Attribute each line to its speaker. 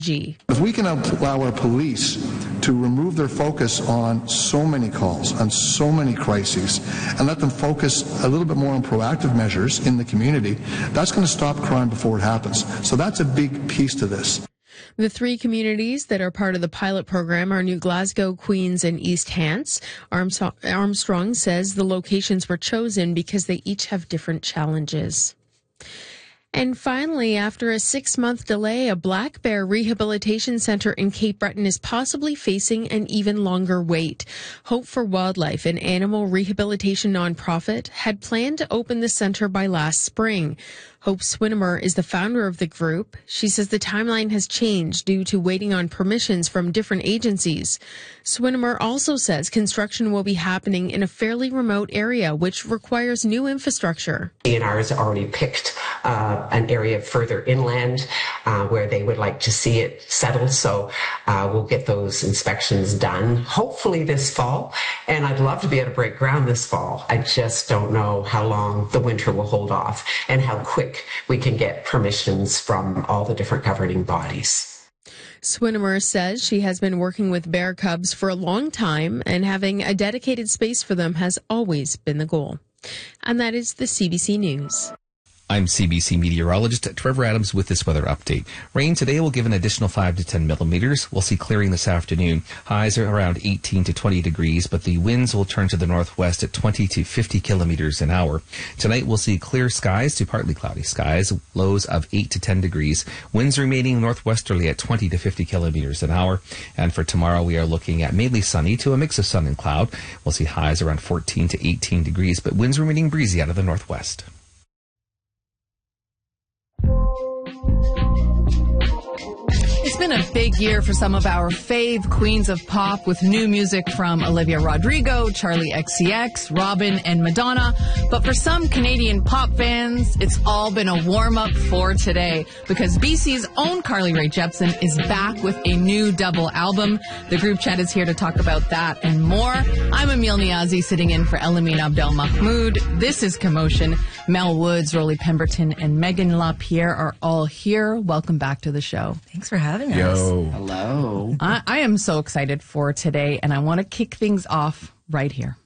Speaker 1: If we can allow our police to remove their focus on so many calls, on so many crises, and let them focus a little bit more on proactive measures in the community, that's going to stop crime before it happens. So that's a big piece to this.
Speaker 2: The 3 communities that are part of the pilot program are New Glasgow, Queens, and East Hants. Armstrong says the locations were chosen because they each have different challenges. And finally, after a 6-month delay, a black bear rehabilitation center in Cape Breton is possibly facing an even longer wait. Hope for Wildlife, an animal rehabilitation nonprofit, had planned to open the center by last spring. Hope Swinimer is the founder of the group. She says the timeline has changed due to waiting on permissions from different agencies. Swinimer also says construction will be happening in a fairly remote area, which requires new infrastructure.
Speaker 3: DNR has already picked an area further inland where they would like to see it settled. So we'll get those inspections done, hopefully this fall. And I'd love to be able to break ground this fall. I just don't know how long the winter will hold off and how quick we can get permissions from all the different governing bodies.
Speaker 2: Swinimer says she has been working with bear cubs for a long time, and having a dedicated space for them has always been the goal. And that is the CBC News.
Speaker 4: I'm CBC meteorologist Trevor Adams with this weather update. Rain today will give an additional 5 to 10 millimeters. We'll see clearing this afternoon. Highs are around 18 to 20 degrees, but the winds will turn to the northwest at 20 to 50 kilometers an hour. Tonight we'll see clear skies to partly cloudy skies, lows of 8 to 10 degrees. Winds remaining northwesterly at 20 to 50 kilometers an hour. And for tomorrow we are looking at mainly sunny to a mix of sun and cloud. We'll see highs around 14 to 18 degrees, but winds remaining breezy out of the northwest.
Speaker 5: It's been a big year for some of our fave queens of pop, with new music from Olivia Rodrigo, Charli XCX, Robin, and Madonna. But for some Canadian pop fans, it's all been a warm-up for today, because BC's own Carly Rae Jepsen is back with a new double album. The group chat is here to talk about that and more. I'm Emil Niazi, sitting in for Elamine Abdel Mahmoud. This is Commotion. Mel Woods, Rolly Pemberton, and Megan LaPierre are all here. Welcome back to the show.
Speaker 6: Thanks for having us.
Speaker 4: Yo.
Speaker 6: Hello.
Speaker 5: I am so excited for today, and I want to kick things off right here.